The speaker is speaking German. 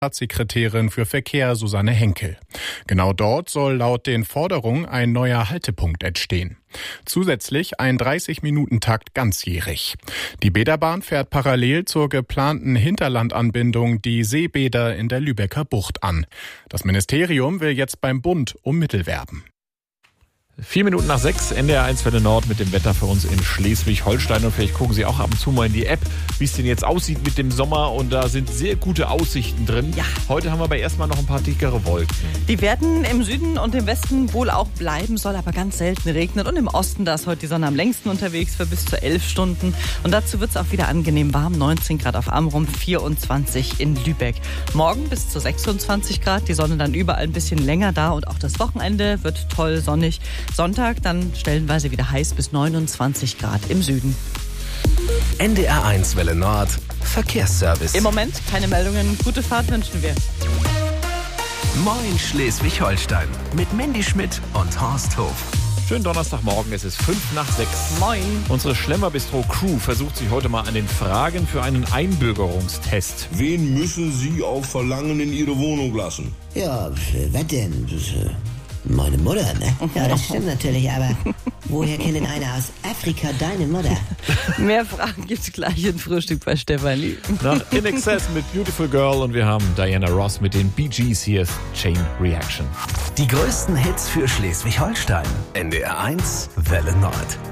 Staatssekretärin für Verkehr Susanne Henkel. Genau dort soll laut den Forderungen ein neuer Haltepunkt entstehen. Zusätzlich ein 30-Minuten-Takt ganzjährig. Die Bäderbahn fährt parallel zur geplanten Hinterlandanbindung die Seebäder in der Lübecker Bucht an. Das Ministerium will jetzt beim Bund um Mittel werben. 6:04, NDR 1 Welle Nord mit dem Wetter für uns in Schleswig-Holstein. Und vielleicht gucken Sie auch ab und zu mal in die App, wie es denn jetzt aussieht mit dem Sommer. Und da sind sehr gute Aussichten drin. Ja. Heute haben wir aber erstmal noch ein paar dickere Wolken. Die werden im Süden und im Westen wohl auch bleiben, soll aber ganz selten regnen. Und im Osten, da ist heute die Sonne am längsten unterwegs für bis zu 11 Stunden. Und dazu wird es auch wieder angenehm warm. 19 Grad auf Amrum, 24 in Lübeck. Morgen bis zu 26 Grad, die Sonne dann überall ein bisschen länger da. Und auch das Wochenende wird toll sonnig. Sonntag dann stellenweise wieder heiß bis 29 Grad im Süden. NDR 1 Welle Nord, Verkehrsservice. Im Moment keine Meldungen. Gute Fahrt wünschen wir. Moin Schleswig-Holstein mit Mandy Schmidt und Horst Hof. Schönen Donnerstagmorgen, es ist 5:05. Moin. Unsere Schlemmer-Bistro-Crew versucht sich heute mal an den Fragen für einen Einbürgerungstest. Wen müssen Sie auf Verlangen in Ihre Wohnung lassen? Ja, was denn? Meine Mutter, ne? Ja, das stimmt natürlich, aber woher kennt denn einer aus Afrika deine Mutter? Mehr Fragen gibt's gleich im Frühstück bei Stefanie. Nach In Excess mit Beautiful Girl und wir haben Diana Ross mit den Bee Gees. Hier ist Chain Reaction. Die größten Hits für Schleswig-Holstein. NDR 1 Welle Nord.